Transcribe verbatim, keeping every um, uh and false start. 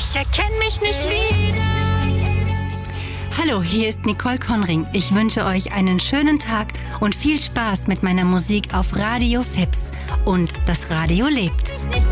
Ich erkenne mich nicht wieder. Hallo, hier ist Nicole Konring. Ich wünsche euch einen schönen Tag und viel Spaß mit meiner Musik auf Radio Fips. Und das Radio lebt.